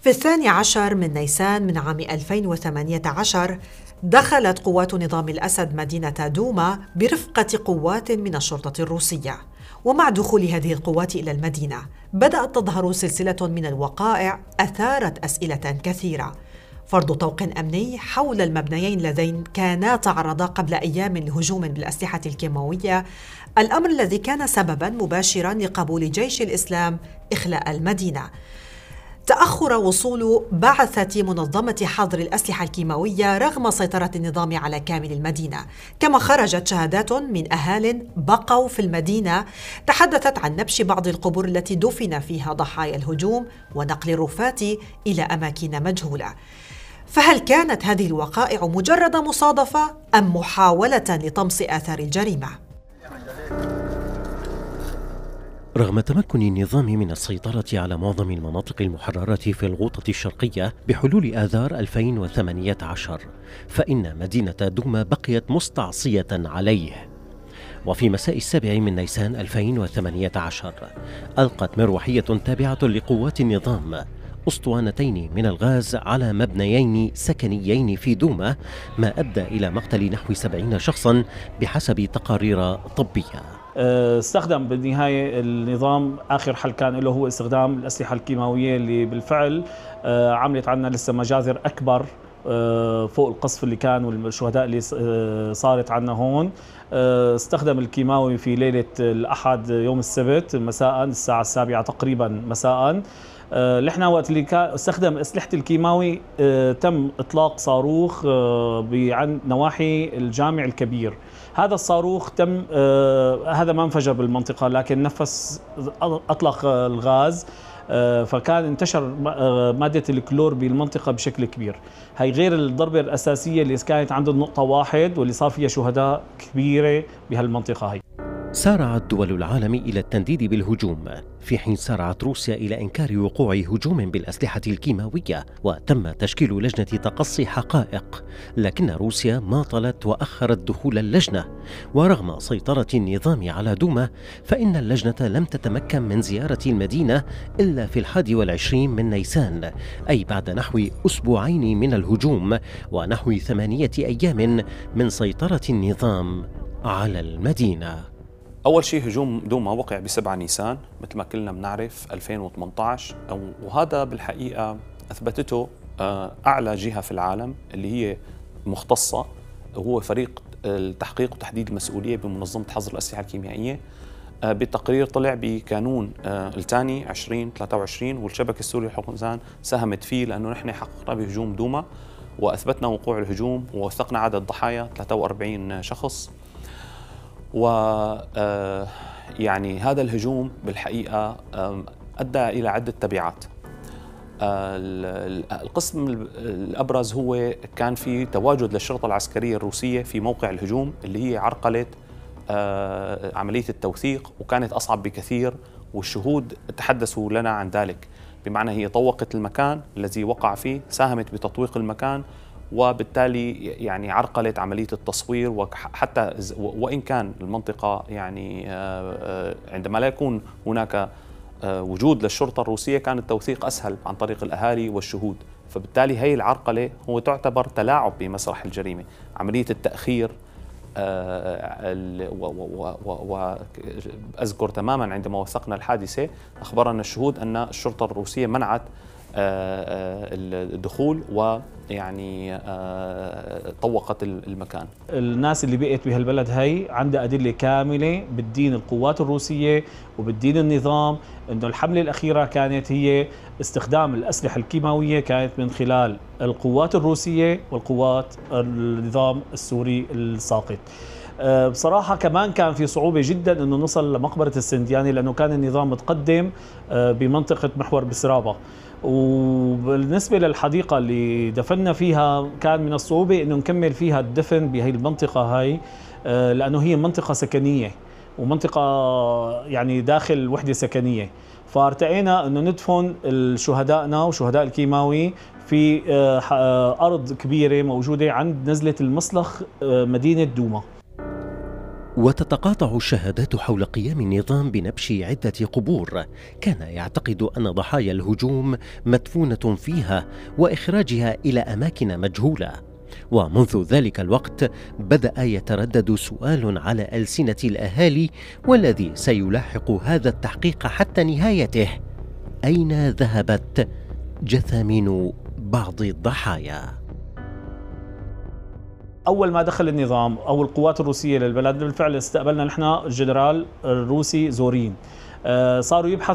في 12 من نيسان من عام 2018 دخلت قوات نظام الأسد مدينة دوما برفقة قوات من الشرطة الروسية. ومع دخول هذه القوات إلى المدينة بدأت تظهر سلسلة من الوقائع أثارت أسئلة كثيرة. فرض طوق أمني حول المبنيين اللذين كانا تعرضا قبل أيام لهجوم بالأسلحة الكيماوية، الأمر الذي كان سبباً مباشراً لقبول جيش الإسلام إخلاء المدينة. تأخر وصول بعثة منظمة حظر الأسلحة الكيماوية رغم سيطرة النظام على كامل المدينة، كما خرجت شهادات من أهال بقوا في المدينة تحدثت عن نبش بعض القبور التي دفن فيها ضحايا الهجوم ونقل الرفات إلى أماكن مجهولة. فهل كانت هذه الوقائع مجرد مصادفة أم محاولة لطمس آثار الجريمة؟ رغم تمكن النظام من السيطرة على معظم المناطق المحررة في الغوطة الشرقية بحلول آذار 2018، فإن مدينة دوما بقيت مستعصية عليه. وفي مساء 7 من نيسان 2018 ألقت مروحية تابعة لقوات النظام أسطوانتين من الغاز على مبنيين سكنيين في دوما، ما أدى إلى مقتل نحو 70 شخصا بحسب تقارير طبية. استخدم بالنهاية النظام آخر حل كان له هو استخدام الأسلحة الكيماوية اللي بالفعل عملت عنا لسه مجازر أكبر فوق القصف اللي كان والشهداء اللي صارت عنا هون. استخدم الكيماوي في ليلة الأحد يوم السبت مساء الساعة 7 تقريبا مساء. نحن وقت اللي استخدم أسلحة الكيماوي تم إطلاق صاروخ عن نواحي الجامع الكبير. هذا الصاروخ تم هذا ما انفجر بالمنطقة، لكن أطلق الغاز، فكان انتشر مادة الكلور بالمنطقة بشكل كبير. هي غير الضربة الأساسية اللي كانت عند النقطة 1 واللي صار فيها شهداء كبيرة بهالمنطقة هي. سارعت دول العالم إلى التنديد بالهجوم، في حين سارعت روسيا إلى إنكار وقوع هجوم بالأسلحة الكيماوية، وتم تشكيل لجنة تقصي حقائق، لكن روسيا ماطلت وأخرت دخول اللجنة. ورغم سيطرة النظام على دوما، فإن اللجنة لم تتمكن من زيارة المدينة إلا في 21 من نيسان، أي بعد نحو أسبوعين من الهجوم ونحو 8 أيام من سيطرة النظام على المدينة. أول شيء هجوم دوما وقع ب7 نيسان مثل ما كلنا بنعرف 2018، وهذا بالحقيقة أثبتته أعلى جهة في العالم اللي هي مختصة، وهو فريق التحقيق وتحديد المسؤولية بمنظمة حظر الأسلحة الكيميائية. بالتقرير طلع بقانون الثاني 2023 والشبكة السورية لحقوق الإنسان ساهمت فيه، لأنه نحن حققنا بهجوم دوما وأثبتنا وقوع الهجوم ووثقنا عدد ضحايا 43 شخص. يعني هذا الهجوم بالحقيقة أدى إلى عدة تبعات. القسم الأبرز هو كان في تواجد للشرطة العسكرية الروسية في موقع الهجوم، اللي هي عرقلت عملية التوثيق وكانت أصعب بكثير، والشهود تحدثوا لنا عن ذلك، بمعنى هي طوقت المكان الذي وقع فيه، ساهمت بتطويق المكان، وبالتالي يعني عرقلت عملية التصوير. وحتى وإن كان المنطقة يعني عندما لا يكون هناك وجود للشرطة الروسية كان التوثيق أسهل عن طريق الأهالي والشهود، فبالتالي هي العرقلة هو تعتبر تلاعب بمسرح الجريمة. عملية التأخير وأذكر تماما عندما وثقنا الحادثة أخبرنا الشهود أن الشرطة الروسية منعت الدخول ويعني طوقت المكان. الناس اللي بقيت بهالبلد هي عندها أدلة كاملة بالدين القوات الروسية وبالدين النظام إنه الحملة الأخيرة كانت هي استخدام الأسلحة الكيماوية، كانت من خلال القوات الروسية والقوات النظام السوري الساقط. بصراحة كمان كان في صعوبة جدا إنه نصل لمقبرة السندياني، لأنه كان النظام متقدم بمنطقة محور بسرابة، وبالنسبة للحديقة اللي دفننا فيها كان من الصعوبة إنه نكمل فيها الدفن بهي المنطقة هاي، لأنه هي منطقة سكنية ومنطقة يعني داخل وحدة سكنية، فارتقينا إنه ندفن شهدائنا وشهداء الكيماوي في أرض كبيرة موجودة عند نزلة المصلخ مدينة دوما. وتتقاطع الشهادات حول قيام النظام بنبش عدة قبور كان يعتقد أن ضحايا الهجوم مدفونة فيها وإخراجها إلى أماكن مجهولة. ومنذ ذلك الوقت بدأ يتردد سؤال على ألسنة الأهالي والذي سيلاحق هذا التحقيق حتى نهايته: أين ذهبت جثامين بعض الضحايا؟ أول ما دخل النظام أو القوات الروسية للبلد بالفعل استقبلنا نحن الجنرال الروسي زورين، صاروا يبحثوا